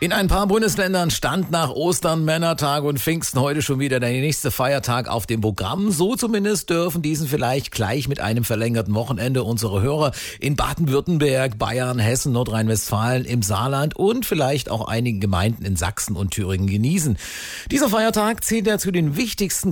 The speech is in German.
In ein paar Bundesländern stand nach Ostern, Männertag und Pfingsten heute schon wieder der nächste Feiertag auf dem Programm. So zumindest dürfen diesen vielleicht gleich mit einem verlängerten Wochenende unsere Hörer in Baden-Württemberg, Bayern, Hessen, Nordrhein-Westfalen, im Saarland und vielleicht auch einigen Gemeinden in Sachsen und Thüringen genießen. Dieser Feiertag zählt ja zu den wichtigsten